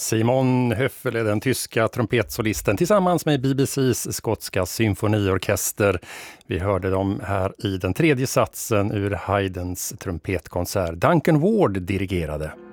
Simon Höffel är den tyska trumpetsolisten tillsammans med BBCs skotska symfoniorkester. Vi hörde dem här i den tredje satsen ur Haydns trumpetkonsert. Duncan Ward dirigerade.